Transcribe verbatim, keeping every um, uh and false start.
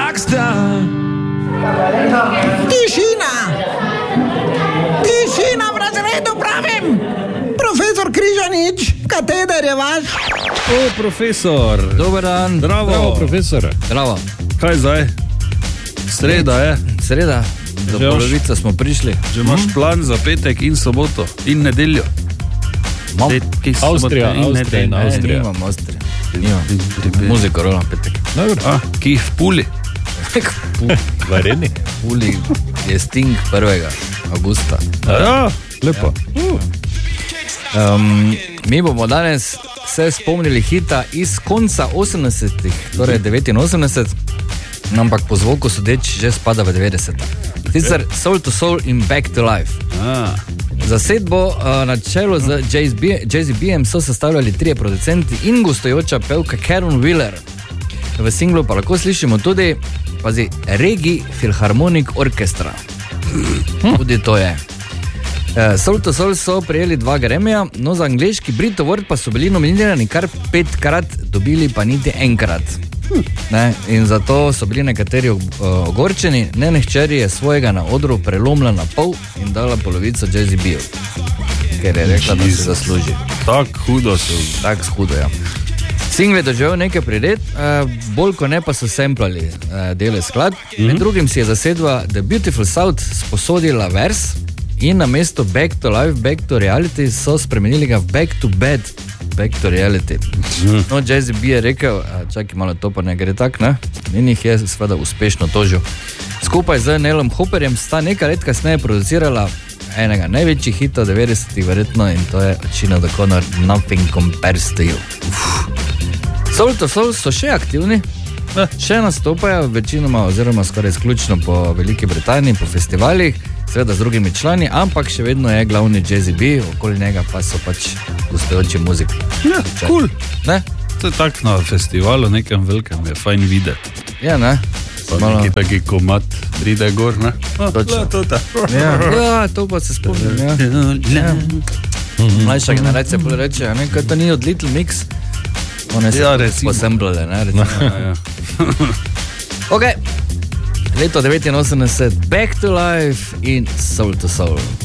rockstar. Tišina! Tišina v razredu, pravim! Profesor Križanič, kateder je vaš? O, profesor. Dober dan. Bravo. Bravo, profesor. Bravo. Kaj zdaj? Sreda je. Sreda. Do Že polovice smo prišli. Že imaš plan za petek in soboto in nedeljo. Mam. Petki, Avstrija, soboto in Avstrija in nedeljo. Avstrija. Ne, nimam Avstrija. Nimam. Muziko rolam petek. Dobro. A, ki jih v Puli. V areni? Puli je Sting prvega avgusta. Ja, lepo. Um, mi bomo danes se spomnili hita iz konca osemdesetih, torej devetinosemdeset, ampak po zvoku sodeč že spada v devetdeset. Sicer Soul to Soul in Back to Life. A. Zasedbo uh, na čelu z Jay-Z B-em so sestavljali trije producenti in gostujoča pevka Karen Wheeler. V singlu pa lahko slišimo tudi, pazi, Reggae Philharmonic Orchestra. Tudi to je. Uh, Soul to Soul so prejeli dva Grammyja, no za angleški Brit Award pa so bili nominirani kar petkrat, dobili pa niti enkrat. Ne? In zato so bili nekateri uh, ogorčeni, njene hčeri je svojega na odru prelomila na pol in dala polovico Jay-Z B-ju, ker je rekla, da se zasluži. Tak hudo so. Tak hudo, ja. Single je doživel nekaj pridet, uh, bolj ko ne pa so samplali uh, dele sklad. Mm-hmm. Med drugim si je zasedba The Beautiful South sposodila vers in na mesto Back to Life, Back to Reality so spremenili ga v Back to Bed, Back to Reality. Mm. No, Jay-Z B je rekel, čakaj malo, to pa ne gre tak, ne? In jih je seveda uspešno tožil. Skupaj z Neilom Hooperjem sta nekaj let kasneje producirala enega največjih hitov devetdesetih verjetno in to je Chino the Connor, Nothing Compares to You. Uf. Soul to Soul so še aktivni, eh. še nastopajo večinoma oziroma skoraj izključno po Veliki Britaniji, po festivalih, seveda z drugimi člani, ampak še vedno je glavni Jay-Z B, okoli njega pa so pač gostujoči muziki. Ja, cool. Ne? To je tak na festivalu nekem velikem, je fajn videti. Ja, ne? Pa Malo... neki taki komat pride gor, ne? Točno. To ta. Ja, ja, to pa se spomnim, ja. ja. Mlajša generacija bolj reče, ne, kaj to ni od Little Mix, one se ja, posemblale, ne, recimo. Ja, ja. Ok, leto devetinosemdeset, Back to Life in Soul to Soul.